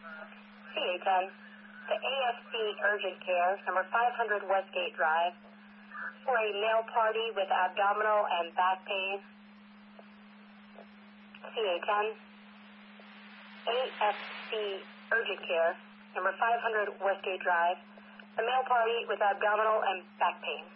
CA10, the AFC Urgent Care, number 500 Westgate Drive, for a male party with abdominal and back pain. CA10, AFC Urgent Care, number 500 Westgate Drive, a male party with abdominal and back pain.